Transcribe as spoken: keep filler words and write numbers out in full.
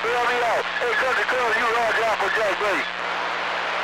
Bail me out. Hey, Country Club, you ride out for Jack Bay.